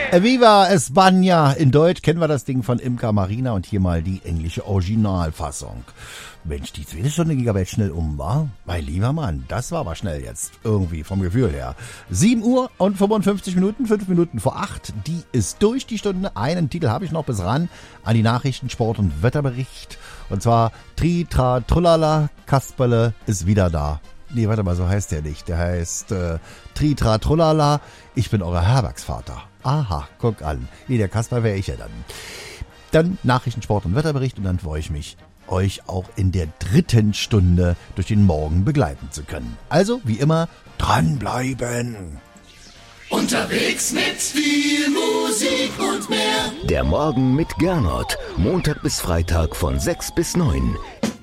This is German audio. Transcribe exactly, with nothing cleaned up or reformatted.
Viva España! In Deutsch kennen wir das Ding von Imca Marina und hier mal die englische Originalfassung. Mensch, die zweite Stunde ging aber jetzt schnell um, wa? Mein lieber Mann, das war aber schnell jetzt. Irgendwie vom Gefühl her. sieben Uhr und fünfundfünfzig Minuten, fünf Minuten vor acht. Die ist durch, die Stunde. Einen Titel habe ich noch bis ran an die Nachrichten, Sport und Wetterbericht. Und zwar Tri, Tra, Trullala, Kasperle ist wieder da. Nee, warte mal, so heißt der nicht. Der heißt äh, Tri, Tra, Trullala, ich bin euer Herbergsvater. Aha, guck an. Nee, der Kasper wäre ich ja dann. Dann Nachrichten, Sport und Wetterbericht und dann freue ich mich, euch auch in der dritten Stunde durch den Morgen begleiten zu können. Also, wie immer, dranbleiben. Unterwegs mit viel Musik und mehr. Der Morgen mit Gernot. Montag bis Freitag von sechs bis neun.